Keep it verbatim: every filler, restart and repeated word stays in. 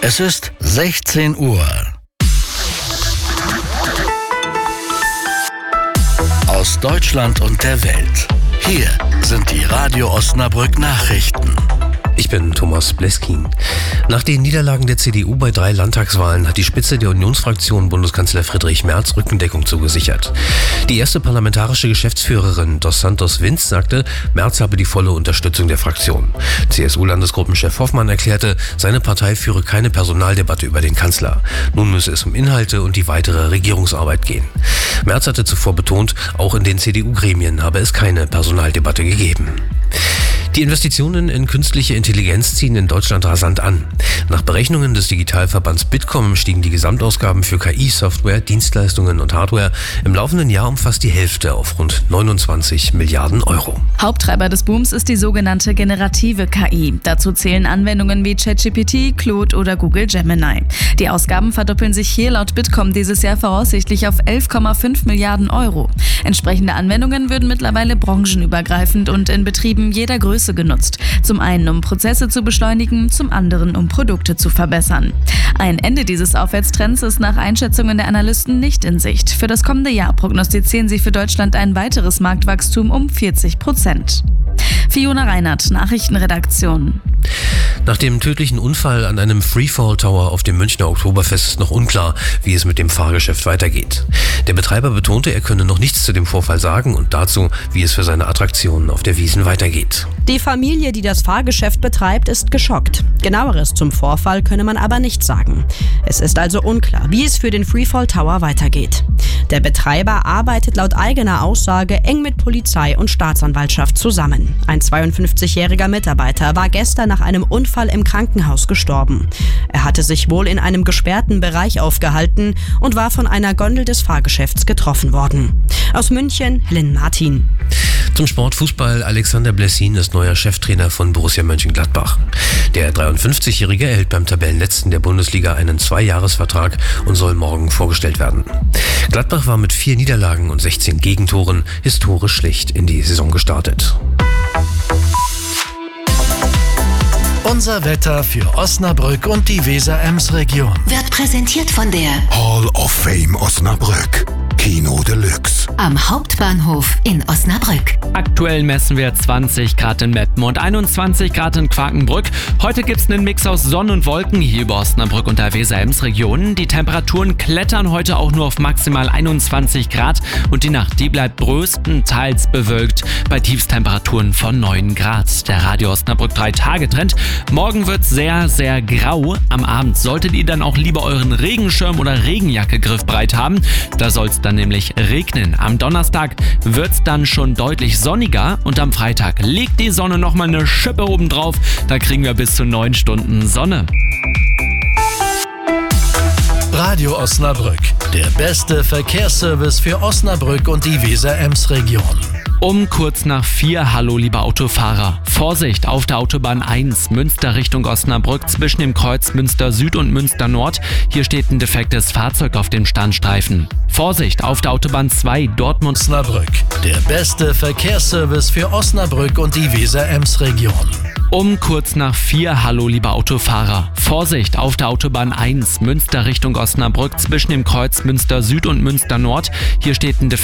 Es ist sechzehn Uhr. Aus Deutschland und der Welt. Hier sind die Radio Osnabrück Nachrichten. Ich bin Thomas Bleskin. Nach den Niederlagen der C D U bei drei Landtagswahlen hat die Spitze der Unionsfraktion Bundeskanzler Friedrich Merz Rückendeckung zugesichert. Die erste parlamentarische Geschäftsführerin Dos Santos Vinz sagte, Merz habe die volle Unterstützung der Fraktion. C S U-Landesgruppenchef Hoffmann erklärte, seine Partei führe keine Personaldebatte über den Kanzler. Nun müsse es um Inhalte und die weitere Regierungsarbeit gehen. Merz hatte zuvor betont, auch in den C D U-Gremien habe es keine Personaldebatte gegeben. Die Investitionen in künstliche Intelligenz ziehen in Deutschland rasant an. Nach Berechnungen des Digitalverbands Bitkom stiegen die Gesamtausgaben für K I-Software, Dienstleistungen und Hardware im laufenden Jahr um fast die Hälfte auf rund neunundzwanzig Milliarden Euro. Haupttreiber des Booms ist die sogenannte generative K I. Dazu zählen Anwendungen wie ChatGPT, Claude oder Google Gemini. Die Ausgaben verdoppeln sich hier laut Bitkom dieses Jahr voraussichtlich auf elf Komma fünf Milliarden Euro. Entsprechende Anwendungen würden mittlerweile branchenübergreifend und in Betrieben jeder Größe genutzt. Zum einen, um Prozesse zu beschleunigen, zum anderen, um Produkte zu verbessern. Ein Ende dieses Aufwärtstrends ist nach Einschätzungen der Analysten nicht in Sicht. Für das kommende Jahr prognostizieren sie für Deutschland ein weiteres Marktwachstum um vierzig Prozent. Fiona Reinhardt, Nachrichtenredaktion. Nach dem tödlichen Unfall an einem Freefall Tower auf dem Münchner Oktoberfest ist noch unklar, wie es mit dem Fahrgeschäft weitergeht. Der Betreiber betonte, er könne noch nichts zu dem Vorfall sagen und dazu, wie es für seine Attraktionen auf der Wiesn weitergeht. Die Familie, die das Fahrgeschäft betreibt, ist geschockt. Genaueres zum Vorfall könne man aber nicht sagen. Es ist also unklar, wie es für den Freefall Tower weitergeht. Der Betreiber arbeitet laut eigener Aussage eng mit Polizei und Staatsanwaltschaft zusammen. Ein zweiundfünfzigjähriger Mitarbeiter war gestern nach einem Unfall im Krankenhaus gestorben. Er hatte sich wohl in einem gesperrten Bereich aufgehalten und war von einer Gondel des Fahrgeschäfts getroffen worden. Aus München, Helen Martin. Zum Sport Fußball. Alexander Blessin ist neuer Cheftrainer von Borussia Mönchengladbach. Der dreiundfünfzigjährige erhält beim Tabellenletzten der Bundesliga einen Zweijahresvertrag und soll morgen vorgestellt werden. Gladbach war mit vier Niederlagen und sechzehn Gegentoren historisch schlecht in die Saison gestartet. Unser Wetter für Osnabrück und die Weser-Ems-Region Wird präsentiert von der Hall of Fame Osnabrück. Kino Deluxe. am Hauptbahnhof in Osnabrück. Aktuell messen wir zwanzig Grad in Meppen und einundzwanzig Grad in Quakenbrück. Heute gibt's einen Mix aus Sonne und Wolken hier über Osnabrück und der Weser-Ems-Region. Die Temperaturen klettern heute auch nur auf maximal einundzwanzig Grad und die Nacht, die bleibt größtenteils bewölkt bei Tiefstemperaturen von neun Grad. Der Radio Osnabrück drei Tage Trend. Morgen wird's sehr, sehr grau. Am Abend solltet ihr dann auch lieber euren Regenschirm oder Regenjacke griffbereit haben. Da soll's dann nämlich regnen. Am Donnerstag wird's dann schon deutlich sonniger und am Freitag legt die Sonne nochmal eine Schippe oben drauf. Da kriegen wir bis zu neun Stunden Sonne. Radio Osnabrück, der beste Verkehrsservice für Osnabrück und die Weser-Ems-Region. Um kurz nach vier, hallo liebe Autofahrer. Vorsicht auf der Autobahn eins, Münster Richtung Osnabrück, zwischen dem Kreuz Münster Süd und Münster Nord. Hier steht ein defektes Fahrzeug auf dem Standstreifen. Vorsicht auf der Autobahn zwei, Dortmund Osnabrück, der beste Verkehrsservice für Osnabrück und die Weser-Ems-Region. Um kurz nach vier, hallo liebe Autofahrer. Vorsicht auf der Autobahn eins, Münster Richtung Osnabrück, zwischen dem Kreuz Münster Süd und Münster Nord. Hier steht ein defektes